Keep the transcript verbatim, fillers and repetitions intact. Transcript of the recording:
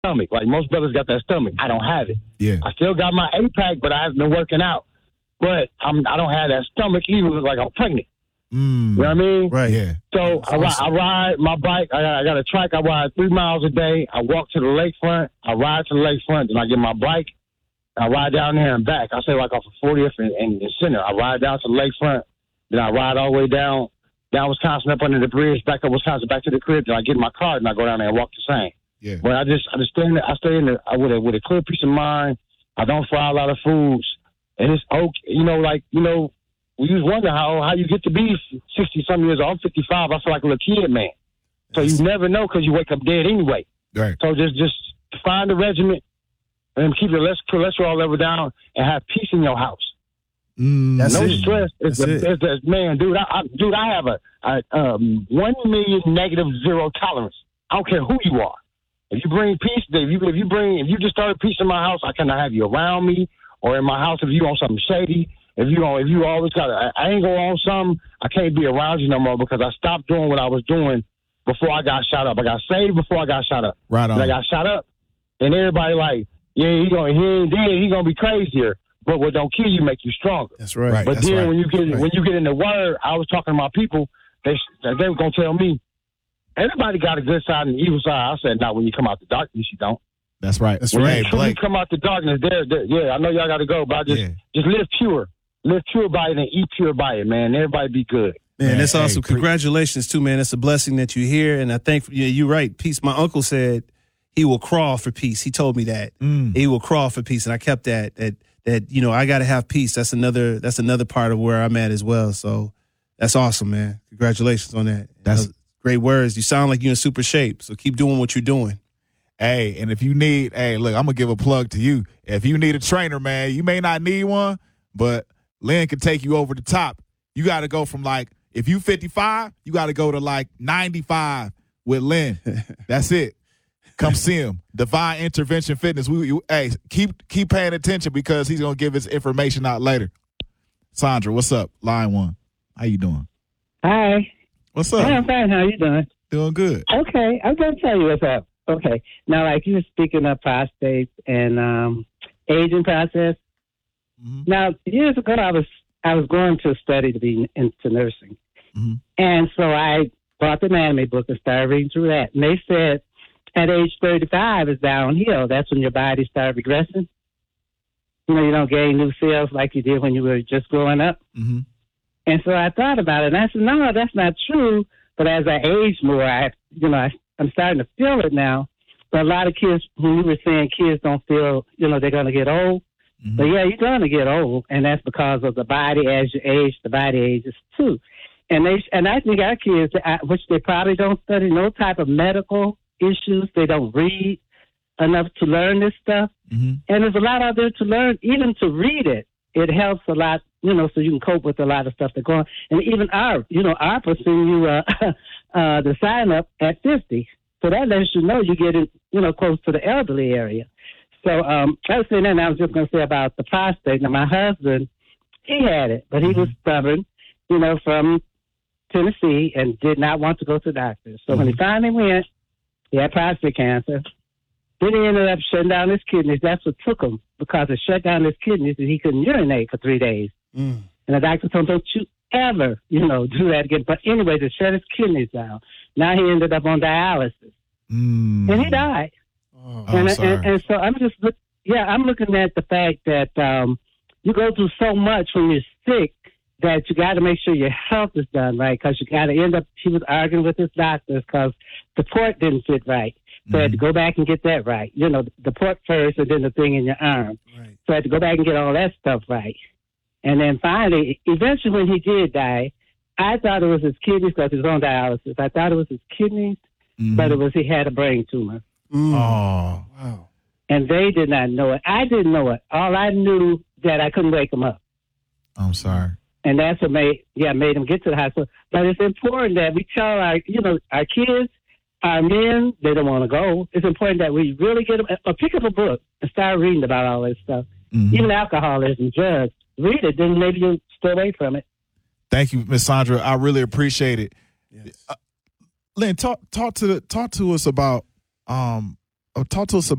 stomach. Like most brothers got that stomach. I don't have it. Yeah. I still got my eight-pack, but I haven't been working out. But I'm, I don't have that stomach even like I'm pregnant. Mm. You know what I mean? Right. Yeah. So I, awesome. I ride my bike. I got, I got a track. I ride three miles a day. I walk to the lakefront. I ride to the lakefront. Then I get my bike. I ride down there and back. I say like off of fortieth and, and, and Center. I ride down to the lakefront. Then I ride all the way down, down Wisconsin, up under the bridge, back up Wisconsin, back to the crib. Then I get in my car and I go down there and walk the same. Yeah. But I just, I just stay in there. I stay in there with a, with a clear peace of mind. I don't fry a lot of foods. And it's okay. You know, like, you know, we just wonder how, how you get to be sixty-some years old. I'm fifty-five. I feel like a little kid, man. So you never know because you wake up dead anyway. Right. So just just find the regiment and keep your cholesterol level down and have peace in your house. Mm, no it. stress. It's the, it. it's the, man, dude, I, I, dude, I have a, a um, one million negative zero tolerance. I don't care who you are. If you bring peace, if you, if you bring, if you just started peace in my house, I cannot have you around me or in my house if you on something shady. If you if you always got an angle on something, I can't be around you no more because I stopped doing what I was doing before I got shot up. I got saved before I got shot up. Right on. And I got shot up, and everybody like, yeah, he gonna he ain't dead. He gonna be crazier. But what don't kill you make you stronger. That's right. right but that's then right. when you get right. when you get in the word, I was talking to my people. They they were gonna tell me everybody got a good side and an evil side. I said, not when you come out the darkness, you don't. That's right. That's when right. you, when you come out the darkness, there, there, yeah, I know y'all got to go, but I just Yeah. just live pure. Live pure by it and eat pure by it, man. Everybody be good. Man, Man, that's hey, awesome. pre- Congratulations, too, man. It's a blessing that you're here. And I think yeah, you're right. Peace. My uncle said he will crawl for peace. He told me that. Mm. He will crawl for peace. And I kept that, that, that you know, I got to have peace. That's another that's another part of where I'm at as well. So that's awesome, man. Congratulations on that. That's you know, great words. You sound like you're in super shape. So keep doing what you're doing. Hey, and if you need, hey, look, I'm going to give a plug to you. If you need a trainer, man, you may not need one, but Lynn can take you over the top. You got to go from like, if you fifty-five, you got to go to like ninety-five with Lynn. That's it. Come see him. Divine Intervention Fitness. We, we hey, keep keep paying attention because he's gonna give his information out later. Sandra, what's up? Line one. How you doing? Hi. What's up? I'm fine. How you doing? Doing good. Okay, I'm gonna tell you what's up. Okay, now like you were speaking of prostate and um, aging process. Mm-hmm. Now years ago, I was I was going to study to be into nursing, Mm-hmm. and so I bought the anatomy book and started reading through that. And they said at age thirty-five is downhill. That's when your body started regressing. You know, you don't gain new cells like you did when you were just growing up. Mm-hmm. And so I thought about it, and I said, no, that's not true. But as I age more, I, you know, I, I'm starting to feel it now. But a lot of kids, when you were saying kids don't feel, you know, they're going to get old. Mm-hmm. But, yeah, you're going to get old, and that's because of the body. As you age, the body ages, too. And they, and I think our kids, which they probably don't study, no type of medical issues. They don't read enough to learn this stuff. Mm-hmm. And there's a lot out there to learn, even to read it. It helps a lot, you know, so you can cope with a lot of stuff that's going on. And even our, you know, our send you uh, uh, the sign up at fifty. So that lets you know you get in, you know, close to the elderly area. So um, I was saying that, and I was just going to say about the prostate. Now, my husband, he had it, but he mm-hmm. was stubborn, you know, from Tennessee and did not want to go to the doctor. So mm-hmm. when he finally went, he had prostate cancer. Then he ended up shutting down his kidneys. That's what took him, because it shut down his kidneys and he couldn't urinate for three days. Mm. And the doctor told him, don't you ever, you know, do that again. But anyway, to shut his kidneys down. Now he ended up on dialysis. Mm. And he died. Oh, and, I'm sorry. and, and so I'm just, look, yeah, I'm looking at the fact that um, you go through so much when you're sick that you got to make sure your health is done right, because you got to end up, he was arguing with his doctors because the port didn't fit right. So I had to go back and get that right. You know, the port first and then the thing in your arm. Right. So I had to go back and get all that stuff right. And then finally, eventually when he did die, I thought it was his kidneys because he was on dialysis. I thought it was his kidneys, Mm-hmm. but it was he had a brain tumor. Mm. Oh. Wow. And they did not know it. I didn't know it. All I knew that I couldn't wake him up. I'm sorry. And that's what made, yeah, made him get to the hospital. But it's important that we tell our, you know, our kids, our men, they don't want to go. It's important that we really get them, or pick up a book and start reading about all this stuff. Mm-hmm. Even alcoholism, drugs. Read it, then maybe you'll stay away from it. Thank you, Miss Sandra. I really appreciate it. Yes. Uh, Lynn, talk talk to talk to us about um, talk to us about.